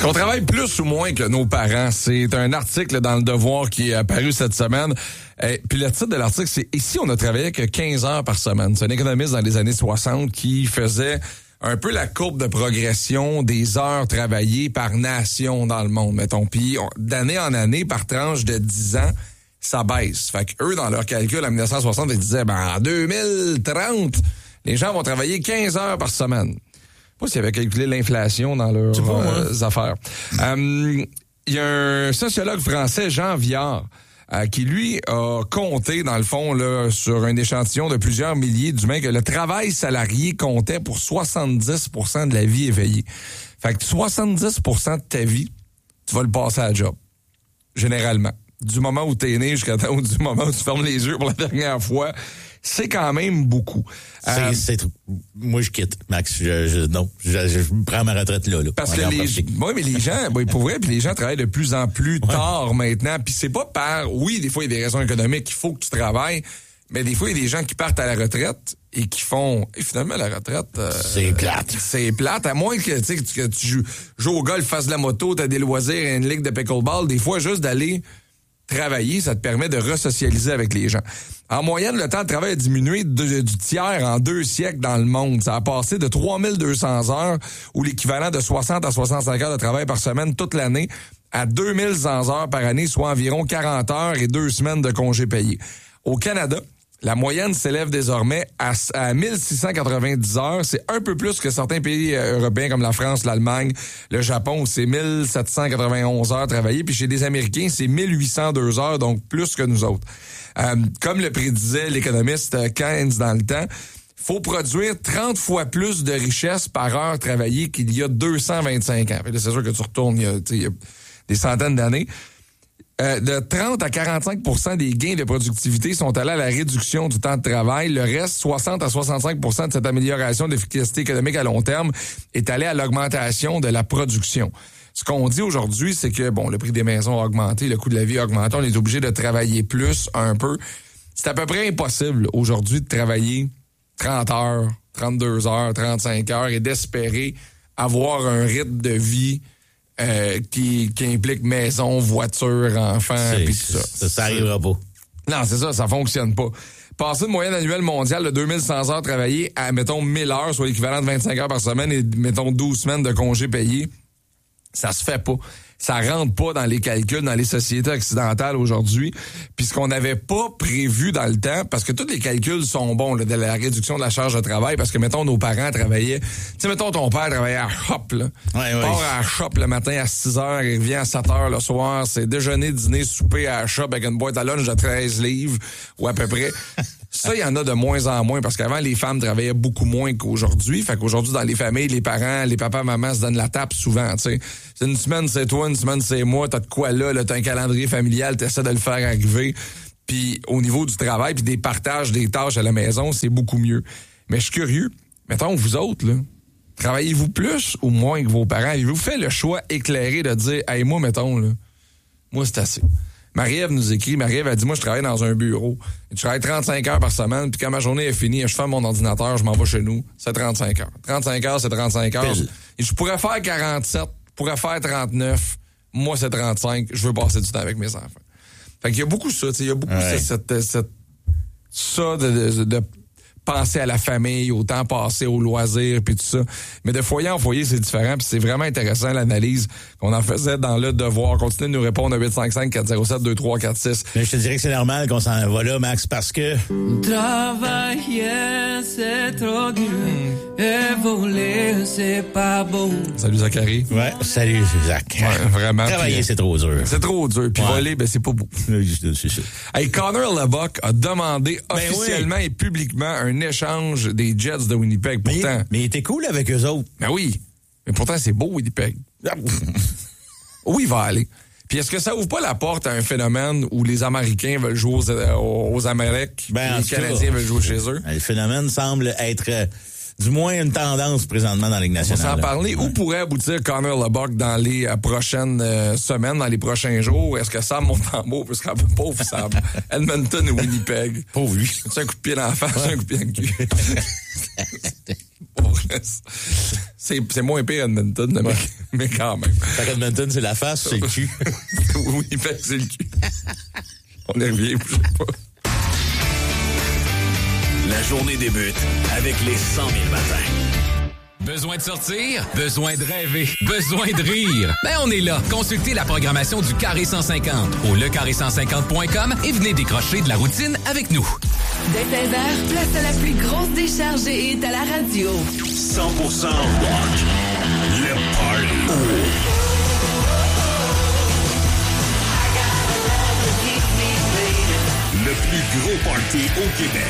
Est-ce qu'on travaille plus ou moins que nos parents? C'est un article dans Le Devoir qui est apparu cette semaine. Puis le titre de l'article, c'est « Ici, on ne travaillait que 15 heures par semaine ». C'est un économiste dans les années 60 qui faisait un peu la courbe de progression des heures travaillées par nation dans le monde, mettons. Puis d'année en année, par tranche de 10 ans, ça baisse. Fait qu'eux, dans leur calcul en 1960, ils disaient, en 2030, les gens vont travailler 15 heures par semaine. Je sais pas s'ils avaient calculé l'inflation dans leurs affaires. Il y a un sociologue français, Jean Viard, qui, lui, a compté, dans le fond, là, sur un échantillon de plusieurs milliers d'humains, que le travail salarié comptait pour 70% de la vie éveillée. Fait que 70% de ta vie, tu vas le passer à la job. Généralement. Du moment où t'es né jusqu'à du moment où tu fermes les yeux pour la dernière fois, c'est quand même beaucoup. Moi, je quitte, Max. Je prends ma retraite là. Parce que les gens, pour vrai, puis les gens travaillent de plus en plus tard maintenant. Puis c'est pas oui, des fois, il y a des raisons économiques, il faut que tu travailles, mais des fois, il y a des gens qui partent à la retraite et qui font... Et finalement, la retraite... c'est plate. C'est plate, à moins que tu joues au golf, fasses de la moto, t'as des loisirs, une ligue de pickleball. Des fois, juste d'aller travailler, ça te permet de resocialiser avec les gens. En moyenne, le temps de travail a diminué du tiers en 2 siècles dans le monde. Ça a passé de 3200 heures, ou l'équivalent de 60 à 65 heures de travail par semaine toute l'année, à 2100 heures par année, soit environ 40 heures et 2 semaines de congés payés. Au Canada, la moyenne s'élève désormais à 1690 heures. C'est un peu plus que certains pays européens comme la France, l'Allemagne, le Japon, où c'est 1791 heures travaillées. Puis chez les Américains, c'est 1802 heures, donc plus que nous autres. Comme le prédisait l'économiste Keynes dans le temps, faut produire 30 fois plus de richesse par heure travaillée qu'il y a 225 ans. Là, c'est sûr que tu retournes il y a des centaines d'années. De 30 à 45% des gains de productivité sont allés à la réduction du temps de travail. Le reste, 60 à 65% de cette amélioration d'efficacité économique à long terme est allé à l'augmentation de la production. Ce qu'on dit aujourd'hui, c'est que, le prix des maisons a augmenté, le coût de la vie a augmenté, on est obligé de travailler plus un peu. C'est à peu près impossible aujourd'hui de travailler 30 heures, 32 heures, 35 heures et d'espérer avoir un rythme de vie qui implique maison, voiture, enfants, puis tout ça. Ça arrivera pas. Non, c'est ça fonctionne pas. Passer une moyenne annuelle mondiale de 2100 heures travaillées à, mettons, 1000 heures, soit l'équivalent de 25 heures par semaine et, mettons, 12 semaines de congés payés, ça se fait pas. Ça rentre pas dans les calculs, dans les sociétés occidentales aujourd'hui. Puis ce qu'on n'avait pas prévu dans le temps, parce que tous les calculs sont bons, là, de la réduction de la charge de travail, parce que, mettons, nos parents travaillaient... Tu sais, mettons, ton père travaillait à Shop, là. Il part à Shop le matin à 6 heures, il revient à 7 heures le soir. C'est déjeuner, dîner, souper à Shop avec une boîte à lunch de 13 livres, ou à peu près. Ça, il y en a de moins en moins, parce qu'avant, les femmes travaillaient beaucoup moins qu'aujourd'hui. Fait qu'aujourd'hui, dans les familles, les parents, les papas, mamans se donnent la tape souvent, tu sais. C'est une semaine, c'est toi, une semaine, c'est moi. T'as de quoi là, t'as un calendrier familial, t'essaies de le faire arriver. Puis au niveau du travail, puis des partages des tâches à la maison, c'est beaucoup mieux. Mais je suis curieux. Mettons, vous autres, là, travaillez-vous plus ou moins que vos parents? Avez-vous fait le choix éclairé de dire, hey, moi, mettons, là, moi, c'est assez. Marie-Ève nous écrit, Marie-Ève a dit, moi, je travaille dans un bureau. Je travaille 35 heures par semaine, puis quand ma journée est finie, je ferme mon ordinateur, je m'en vais chez nous, c'est 35 heures. 35 heures, c'est 35 heures. Et je pourrais faire 47, je pourrais faire 39. Moi, c'est 35. Je veux passer du temps avec mes enfants. Fait qu'il y a beaucoup ça, tu sais, il y a beaucoup ça de penser à la famille, au temps passé, aux loisirs, puis tout ça. Mais de foyer en foyer, c'est différent, puis c'est vraiment intéressant l'analyse qu'on en faisait dans Le Devoir. Continuez de nous répondre à 855-407-2346. Mais je te dirais que c'est normal qu'on s'en va là, Max, parce que... Travailler, c'est trop dur, et voler, c'est pas beau. Salut Zachary. Ouais, salut Zach. Ouais, vraiment. Travailler, c'est trop dur. C'est trop dur, puis voler, c'est pas beau. C'est ça. Hey, Connor Lebock a demandé officiellement et publiquement un échange des Jets de Winnipeg. Pourtant, mais il était cool avec eux autres. Ben oui. Mais pourtant, c'est beau, Winnipeg. Où il va aller? Puis est-ce que ça ouvre pas la porte à un phénomène où les Américains veulent jouer aux Amériques, les Canadiens veulent jouer chez eux? Le phénomène semble être... du moins une tendance présentement dans la Ligue nationale. On va s'en parler. Où pourrait aboutir Connor Lebock dans les prochaines semaines, dans les prochains jours? Est-ce que Sam Montembeault peut se rendre pauvre Sam? Edmonton ou Winnipeg? Pauvre lui. C'est un coup de pied dans la face, un coup de pied dans le cul. C'est moins pire Edmonton, mais quand même. Fait qu'Edmonton, c'est la face, c'est le cul. Oui, c'est le cul. On y revient, je sais pas. La journée débute avec les 100 000 matins. Besoin de sortir? Besoin de rêver? Besoin de rire? Ben on est là. Consultez la programmation du Carré 150 au lecarré150.com et venez décrocher de la routine avec nous. Dès 16h, place à la plus grosse décharge et hits à la radio. 100% rock. Le party. Le plus gros party au Québec.